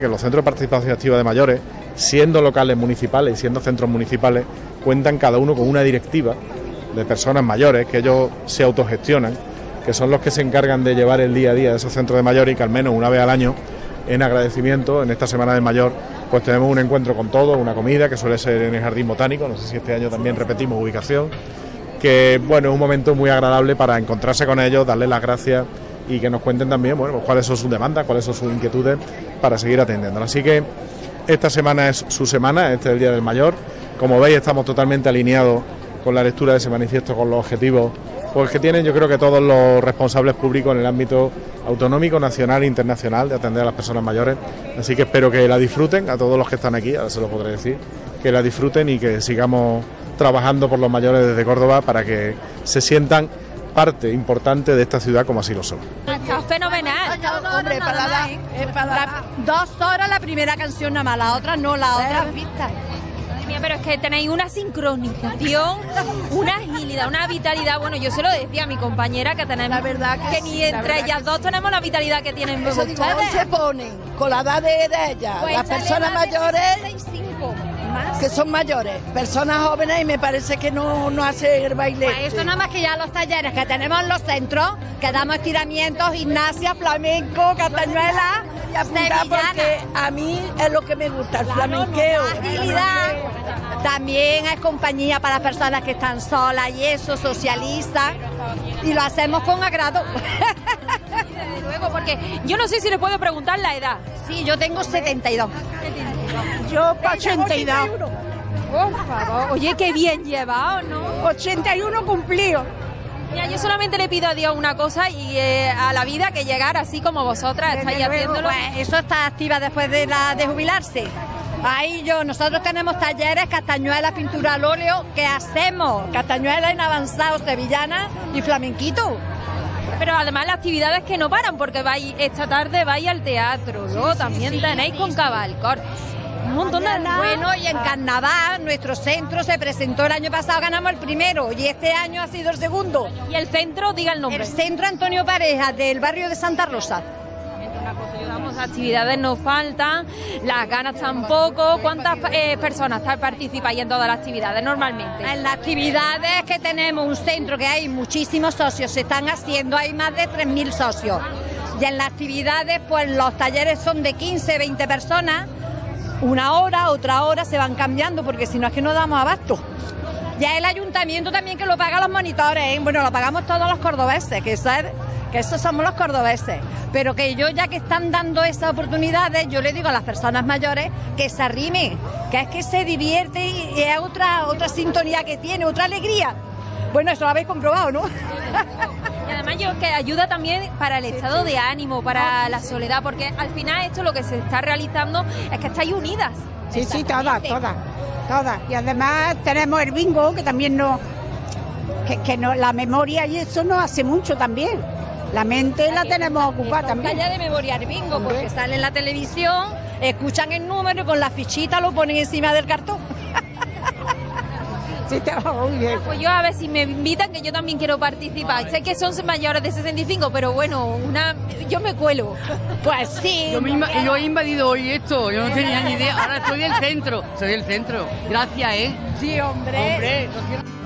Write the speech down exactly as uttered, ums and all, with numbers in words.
Que los centros de participación activa de mayores, siendo locales municipales y siendo centros municipales, cuentan cada uno con una directiva de personas mayores que ellos se autogestionan, que son los que se encargan de llevar el día a día de esos centros de mayores y que al menos una vez al año, en agradecimiento, en esta Semana del Mayor, pues tenemos un encuentro con todos, una comida que suele ser en el Jardín Botánico, no sé si este año también repetimos ubicación, que bueno, es un momento muy agradable para encontrarse con ellos, darles las gracias y que nos cuenten también, bueno, pues cuáles son sus demandas, cuáles son sus inquietudes para seguir atendiendo. Así que esta semana es su semana, este es el Día del Mayor. Como veis, estamos totalmente alineados con la lectura de ese manifiesto, con los objetivos pues que tienen, yo creo que todos los responsables públicos en el ámbito autonómico, nacional e internacional de atender a las personas mayores. Así que espero que la disfruten, a todos los que están aquí, ahora se lo podré decir, que la disfruten y que sigamos trabajando por los mayores desde Córdoba para que se sientan parte importante de esta ciudad como así lo son. Está fenomenal. Hombre, para la, eh, para la, dos horas la primera canción nada más, la otra no, la otra vista. Madre mía, pero es que tenéis una sincronización, una agilidad, una vitalidad. Bueno, yo se lo decía a mi compañera que tenemos, la verdad que, que sí, ni entre ellas que dos tenemos la vitalidad que tienen eso ustedes. digo, hoy se ponen con la edad de, de ellas, Pues las personas mayores sesenta y cinco, más. que son mayores, personas jóvenes y me parece que no, no hace el baile. Pues eso nada más que ya los talleres que tenemos en los centros, que damos estiramientos, gimnasia, flamenco, castañuela, Y apuntar porque a mí es lo que me gusta, el flamenqueo. agilidad. También es compañía para las personas que están solas y eso, socialistas, y lo hacemos con agrado. Desde luego, porque yo no sé si le puedo preguntar la edad. Sí, yo tengo setenta y dos. Yo ochenta y dos. Por favor, oye, qué bien llevado, ¿no? ochenta y uno cumplido. Mira, yo solamente le pido a Dios una cosa y eh, a la vida, que llegar así como vosotras estáis Desde luego, haciéndolo. pues, eso está activa después de la de jubilarse. Ahí yo, nosotros tenemos talleres, castañuelas, pintura al óleo, ¿qué hacemos? Castañuelas en avanzado, sevillana y flamenquito. Pero además las actividades que no paran, porque vais esta tarde vais al teatro, luego también tenéis con Cabalcor. Un montón de... Bueno, y en carnaval, nuestro centro se presentó el año pasado, ganamos el primero, y este año ha sido el segundo. Y el centro, diga el nombre. El centro Antonio Pareja, del barrio de Santa Rosa. Una cosa, yo, vamos, actividades nos faltan, las ganas tampoco. ¿Cuántas eh, personas participáis en todas las actividades normalmente? En las actividades que tenemos, un centro que hay muchísimos socios, se están haciendo, hay más de tres mil socios. Y en las actividades, pues los talleres son de quince, veinte personas, una hora, otra hora, se van cambiando, porque si no es que no damos abasto. Ya el ayuntamiento también que lo paga los monitores, ¿eh? Bueno, lo pagamos todos los cordobeses, que eso, es, que eso somos los cordobeses. Pero que yo, ya que están dando esas oportunidades, yo le digo a las personas mayores que se arrimen, que es que se divierte y es otra, otra sintonía que tiene, otra alegría. Bueno, eso lo habéis comprobado, ¿no? Y además yo que ayuda también para el estado de ánimo, para la soledad, porque al final esto lo que se está realizando es que estáis unidas. Sí, sí, todas, todas, todas. Y además tenemos el bingo, que también no, que, que no, la memoria y eso nos hace mucho también. La mente la tenemos ocupada también. Ya de memoria el bingo, porque sale en la televisión, escuchan el número y con la fichita lo ponen encima del cartón. Sí, te va muy bien. Pues yo a ver si me invitan, que yo también quiero participar. Sé que son mayores de sesenta y cinco, pero bueno, una yo me cuelo. Pues sí. Yo, me, yo he invadido hoy esto, yo no tenía ni idea. Ahora estoy del centro, soy del centro. Gracias, ¿eh? Sí, hombre. Hombre, no quiero...